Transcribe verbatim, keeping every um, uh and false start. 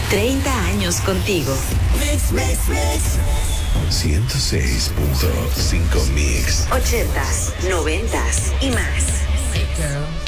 treinta años contigo. Mix, mix, mix. ciento seis punto cinco Mix. ochentas, noventas y más. Hey, girl.